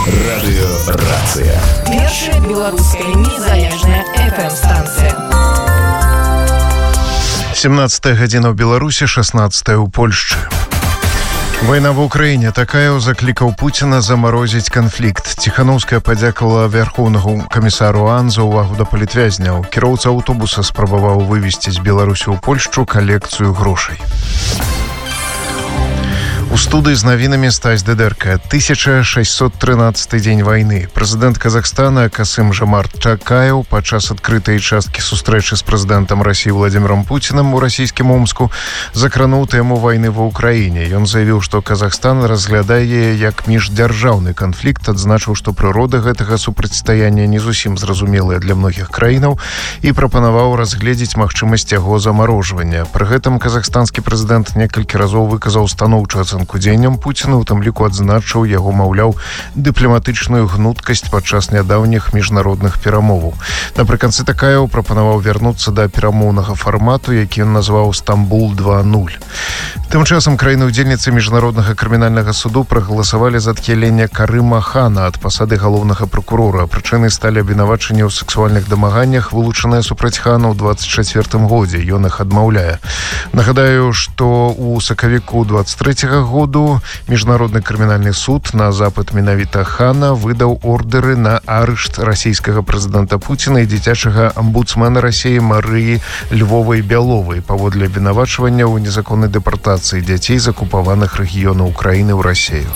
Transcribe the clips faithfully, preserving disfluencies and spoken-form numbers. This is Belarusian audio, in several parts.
Радыёрацыя. Першая беларуская незалежная эф эм-станцыя. семнадцатая гадзіна ў Беларусі, шаснаццатая ў Польшчы. Вайна в Украіне. Такая заклікаў Пуціна замарозіць канфлікт. Ціхановская падзякавала вярхоўнаму камісару ООН за ўвагу да палітвязняў. Кіроўца аўтобуса спрабаваў вывезці з Беларусі ў Польшчу калекцыю грошай. У студыі з навінамі Стась Дедерка. тысяча шэсцьсот трынаццаты дзень вайны. Прэзідэнт Казахстана Касым-Жомарт Такаеў падчас адкрытай часткі сустрэчы з прэзідэнтам Расіі Владзімірам Пуцінам у расійскім Омску закрануў тэму вайны ва Ўкраіне. Ён заявіў, што Казахстан разглядае яе як міждзяржаўны канфлікт, адзначыў, што прырода гэтага супрацьстаяння не зусім зразумелая для многіх краінаў і прапанаваў разгледзець магчымасць яго замарожвання. Пры гэтым казахстанскі прэзідэнт некалькі разоў выказаў станоўчую ацэнку дзеянням Пуціна, у тым ліку адзначыў яго, маўляў, дыпламатычную гнуткасць падчас нядаўніх міжнародных перамоваў. Напрыканцы Такаеў прапанаваў вярнуцца да перамоўнага фармату, які ён назваў «Стамбул два нуль». Тым часам краіны-ўдзельніцы міжнароднага крымінальнага суду прагаласавалі за адхіленне Карыма Хана ад пасады галоўнага пракурора. Прычынай сталі абвінавачанні ў сексуальных дамаганнях, вылучаныя супраць Хана ў двадцать чацвёртым годзе. Ён іх адмаўляе. Нагадаю, што ў сакавіку двадцать трэцяга году міжнародны крымінальны суд на запыт менавіта Хана выдаў ордеры на арышт расійскага прэзідэнта Пуціна і дзіцячага амбудсмена Расіі Марыі Львовай Бяловай паводле абвінавачвання ў незаконнай дэпартацыі дзяцей з акупаваных рэгіёнаў Украіны ў Расію.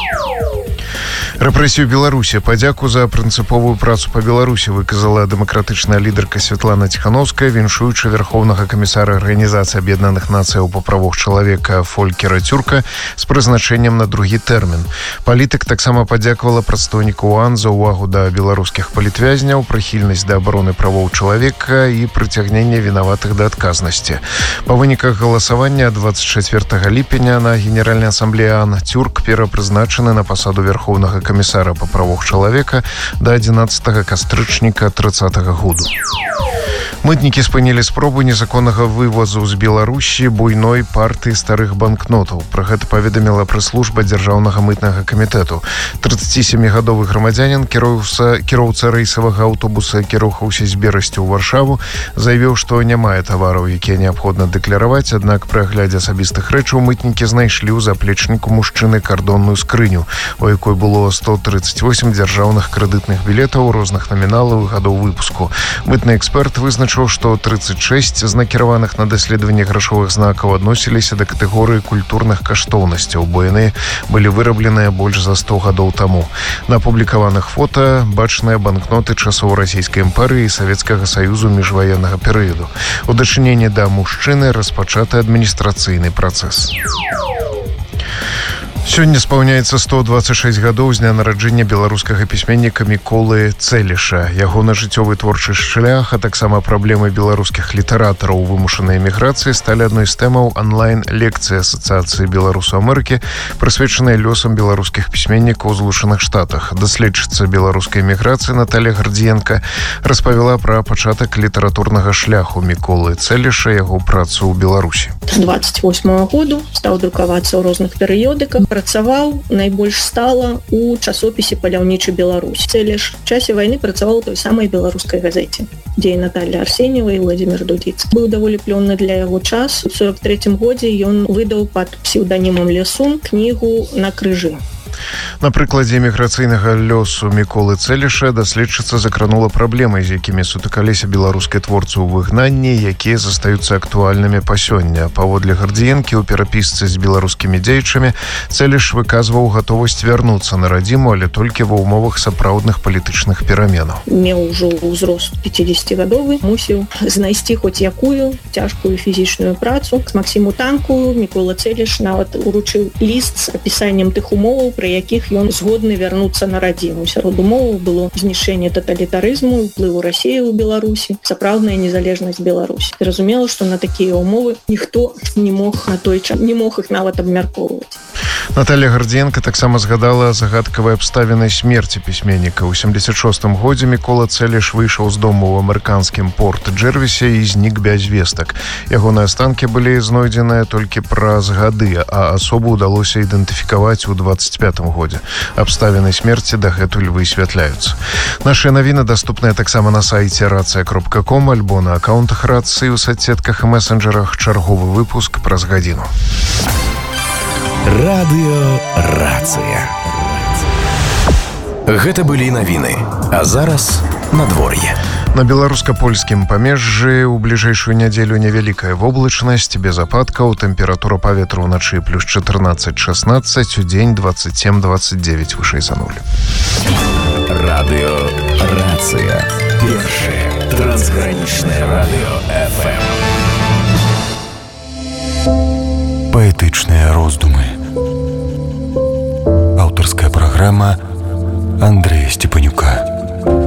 Рэпрэсію Беларусі. Падзяку за прынцыповую працу па Беларусі выказала дэмакратычная лідарка Святлана Ціхановская, віншуючы вярхоўнага камісара Арганізацыі Аб'яднаных Нацыяў па правах чалавека Фолькера Тюрка з прызначэннем на другі тэрмін. Палітык таксама падзякавала прадстаўніку ООН за ўвагу да беларускіх палітвязняў, прыхільнасць да абароны правоў чалавека і прыцягнення вінаватых да адказнасці. Па выніках галасавання двадцать чацвёртага ліпеня на Генеральнай асамблеі ООН Тюрк перапрызначаны на пасаду вярхоўнага камісара па правах чалавека да адзінаццатага кастрычніка трыццатага году. Мытнікі спынілі спробу незаконнага вывозу з Беларусі буйной партыі старых банкнотаў. Пра гэта паведаміла прэс-служба дзяржаўнага мытнага камітэту. трыццацісямігадовы грамадзянін, кіроўца, кіроўца рэйсавага аўтобуса, які рухаўся з Берасці ў Варшаву, заявіў, што не мае тавараў, якія неабходна дэклараваць, аднак пры аглядзе асабістых рэчаў мытнікі знайшлі ў заплечніку мужчыны кардонную скрыню, у якой было сто тридцать восемь дзяржаўных крэдытных білетаў розных наміналаў і гадоў выпуску. Мытны эксперт вызначыў, што тридцать шесть з накіраваных на даследаванне грашовых знакаў адносіліся да катэгорыі культурных каштоўнасцяў, бо яны былі вырабленыя больш за сто гадоў таму. На апублікаваных фота бачныя банкноты часоў расійскай імперыі і Савецкага Саюзу міжваеннага перыяду. У дачыненні да мужчыны распачаты адміністрацыйны працэс. Сёння спаўняецца сто двадцать шесть гадоў з дня нараджэння беларускага пісьменніка Міколы Цэліша. Ягоны жыццёвы творчы шлях, а таксама праблемы беларускіх літаратараў у вымушанай эміграцыі сталі адной з тэмаў онлайн-лекцыі Асацыяцыі беларусаў Амерыкі, прысвечанай лёсам беларускіх пісьменнікаў у Злучаных Штатах. Даследчыца беларускай эміграцыі Наталья Гардзіенка распавяла пра пачатак літаратурнага шляху Міколы Цэліша, яго працу ў Беларусі. З двадцать восьмага году стаў друкавацца ў розных перыёдыках. Працаваў найбольш стала у часопісе «Паляўнічы Беларусь». Цэліш в часе вайны працаваў той самай беларускай газеце, дзе і Наталья Арсеньева і Владзімір Дудзіцкі. Быў даволі плённы для яго час. У сорок трэцім годзе ён выдаў пад псеўданімам Лясун кнігу «На крыжы». На прыкладзе эміграцыйнага лёсу Міколы Цэліша даследчыца закранула праблемы, з якімі сутыкаліся беларускія творцы ў выгнанні, якія застаюцца актуальнымі па сёння. Паводле Гардзіенкі, у перапісцы з беларускімі дзеячамі Цэліш выказваў гатовасць вярнуцца на радзіму, але толькі ва ўмовах сапраўдных палітычных пераменаў. Меў ужо ўзрост пяцідзесяцігадовы, мусіў знайсці хоць якую цяжкую фізічную працу. К Максіму Танку Мікола Цэліш нават уручыў ліст з апісаннем тых умоваў, пры якіх ён згодны вярнуцца на радзіму. Сярод умоваў было знішчэнне таталітарызму, уплыву Расіі ў Беларусі, сапраўдная незалежнасць Беларусі. Зразумела, што на такія умовы ніхто не мог на той час, не мог іх нават абмяркоўваць. Наталья Гардзенко таксама згадала загадкавай абставінай смерці пісьменніка. У сямдзесят шостым годзе Мікола Цэлеш выйшаў з дому ў амерыканскім Порт-Джэрвісе і знік без вестак. Ягоныя астанкі былі знойдзеныя толькі праз гады, а асобу ўдалося ідэнтыфікаваць у двадцать пятым годзе. Абставіны смерці дагэтуль высвятляюцца. Нашыя навіны даступныя таксама на сайце рацыя кропка ком альбо на аккаунтах рацыі ў соцсетках і месенджерах. Чарговы выпуск праз гадзіну. Радыё Рацыя. Гэта былі навіны. А зараз надвор'е. На беларуска-польскім памежжы ў бліжэйшую нядзелю невялікая воблачнасць, без ападкаў, тэмпература паветра ўначы плюс чатырнаццаць шаснаццаць, удзень двадцать семь двадцать девять вышэй за нуль. Радыё Рацыя. Першае трансгранічнае радыё эф эм. Паэтычныя роздумы. Аўтарская праграма Андрэй